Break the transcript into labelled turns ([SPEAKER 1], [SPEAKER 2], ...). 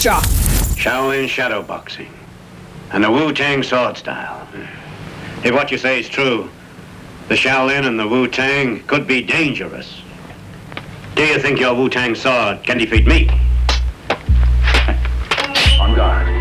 [SPEAKER 1] mixture.
[SPEAKER 2] Shaolin shadow boxing. And the Wu-Tang sword style. If what you say is true, the Shaolin and the Wu-Tang could be dangerous. Do you think your Wu-Tang sword can defeat me?
[SPEAKER 3] On guard.